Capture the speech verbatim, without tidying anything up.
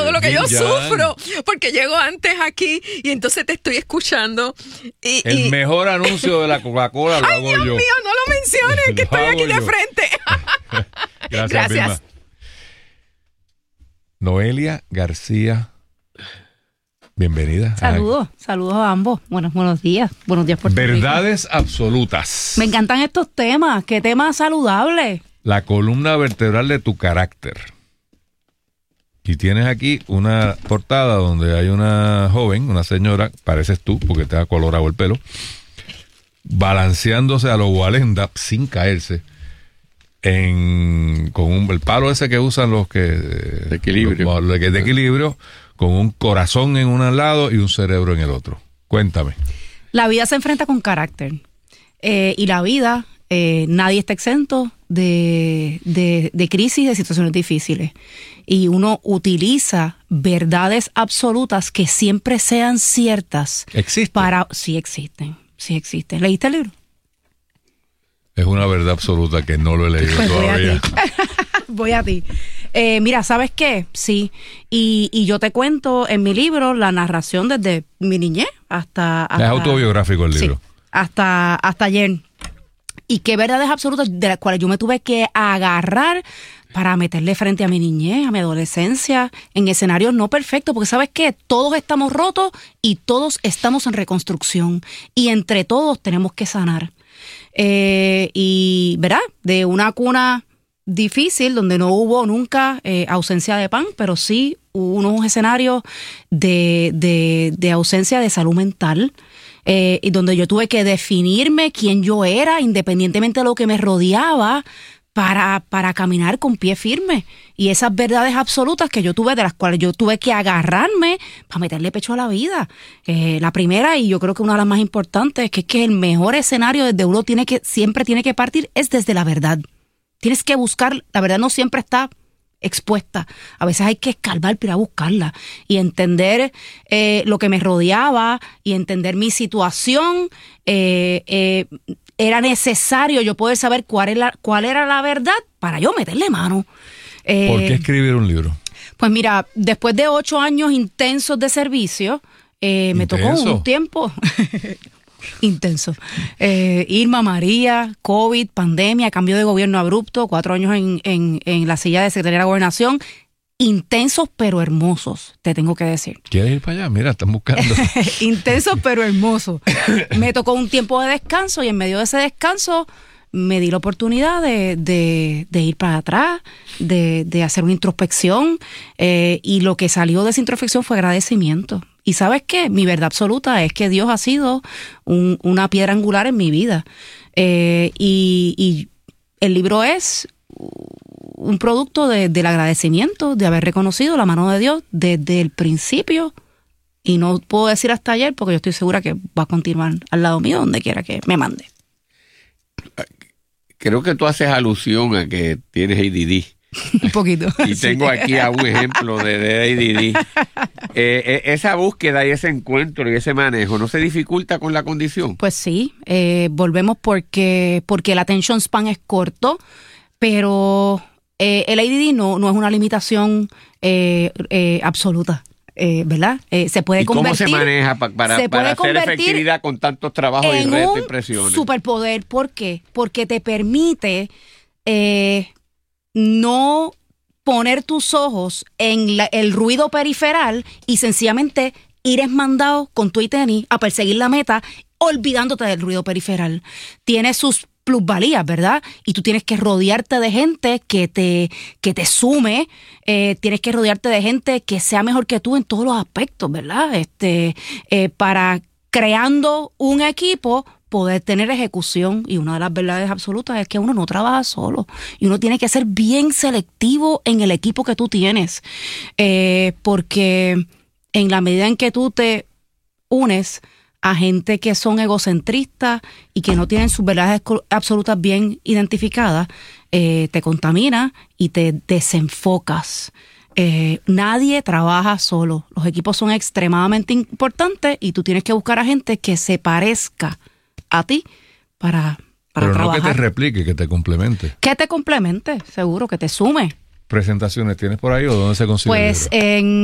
todo lo que Yin yo Yang. sufro, porque llego antes aquí y entonces te estoy escuchando. Y, El y... mejor anuncio de la Coca-Cola lo ¡Ay, hago Dios yo. mío, no lo menciones, que Lo estoy hago aquí de yo. frente! Gracias, Gracias. Vilma. Noelia García, bienvenida. Saludos, saludos a ambos. Buenos, buenos días. Buenos días, Puerto Rico. Verdades absolutas. Me encantan estos temas. Qué temas saludables. La columna vertebral de tu carácter. Y tienes aquí una portada donde hay una joven, una señora, pareces tú porque te ha colorado el pelo, balanceándose a lo Walenda sin caerse, en, con un, el palo ese que usan los que... De equilibrio. Los, los que de equilibrio, con un corazón en un lado y un cerebro en el otro. Cuéntame. La vida se enfrenta con carácter. Eh, y la vida, eh, nadie está exento de, de, de crisis, de situaciones difíciles. Y uno utiliza verdades absolutas que siempre sean ciertas. ¿Existe? Para, sí existen, sí existen. ¿Leíste el libro? Es una verdad absoluta que no lo he leído Pues voy a todavía. ti. Voy a ti. Eh, mira, ¿sabes qué? Sí. Y, y yo te cuento en mi libro la narración desde mi niñez hasta... hasta Es autobiográfico el libro. Sí, hasta, hasta ayer. Y qué verdades absolutas de las cuales yo me tuve que agarrar para meterle frente a mi niñez, a mi adolescencia, en escenarios no perfectos, porque ¿sabes qué? Todos estamos rotos y todos estamos en reconstrucción. Y entre todos tenemos que sanar. Eh, y, ¿verdad? De una cuna difícil, donde no hubo nunca eh, ausencia de pan, pero sí hubo unos escenarios de, de, de ausencia de salud mental, eh, y donde yo tuve que definirme quién yo era, independientemente de lo que me rodeaba, para, para caminar con pie firme. Y esas verdades absolutas que yo tuve, de las cuales yo tuve que agarrarme para meterle pecho a la vida. Eh, la primera, y yo creo que una de las más importantes, que es que el mejor escenario desde uno tiene que, siempre tiene que partir, es desde la verdad. Tienes que buscar, la verdad no siempre está expuesta. A veces hay que escarbar para buscarla y entender eh, lo que me rodeaba y entender mi situación. Eh, eh, era necesario yo poder saber cuál era, cuál era la verdad para yo meterle mano. Eh, ¿Por qué escribir un libro? Pues mira, después de ocho años intensos de servicio, eh, me tocó ¿Intenso? un tiempo... intenso. Eh, Irma, María, COVID, pandemia, cambio de gobierno abrupto, cuatro años en, en, en la silla de Secretaría de Gobernación. Intensos pero hermosos, te tengo que decir. ¿Quieres ir para allá? Mira, están buscando. Intensos pero hermosos. Me tocó un tiempo de descanso y en medio de ese descanso me di la oportunidad de, de, de ir para atrás, de, de hacer una introspección, eh, y lo que salió de esa introspección fue agradecimiento. Y ¿sabes qué? Mi verdad absoluta es que Dios ha sido un, una piedra angular en mi vida. Eh, y, y el libro es un producto de, del agradecimiento, de haber reconocido la mano de Dios desde el principio. Y no puedo decir hasta ayer, porque yo estoy segura que va a continuar al lado mío donde quiera que me mande. Creo que tú haces alusión a que tienes A D D. Un poquito. Y tengo aquí a un ejemplo de, de A D D. Eh, eh, esa búsqueda y ese encuentro y ese manejo, ¿no se dificulta con la condición? Pues sí, eh, volvemos porque, porque el attention span es corto, pero eh, el A D D no, no es una limitación eh, eh, absoluta. Eh, ¿verdad? Eh, se puede ¿Y cómo convertir, se maneja pa, para, se para puede hacer convertir efectividad con tantos trabajos y en retos y un presiones? superpoder? ¿Por qué? Porque te permite eh, no poner tus ojos en la, el ruido periferal y sencillamente ir esmandado con tu y tenis a perseguir la meta, olvidándote del ruido periferal. Tiene sus plusvalías, ¿verdad? Y tú tienes que rodearte de gente que te, que te sume, eh, tienes que rodearte de gente que sea mejor que tú en todos los aspectos, ¿verdad? Este, eh, para creando un equipo, poder tener ejecución. Y una de las verdades absolutas es que uno no trabaja solo y uno tiene que ser bien selectivo en el equipo que tú tienes, eh, porque en la medida en que tú te unes a gente que son egocentristas y que no tienen sus verdades absolutas bien identificadas, eh, te contamina y te desenfocas. Eh, nadie trabaja solo. Los equipos son extremadamente importantes y tú tienes que buscar a gente que se parezca a ti para, para Pero trabajar. no que te replique, que te complemente. Que te complemente, seguro, que te sume. ¿Presentaciones tienes por ahí o dónde se consigue? Pues el libro? en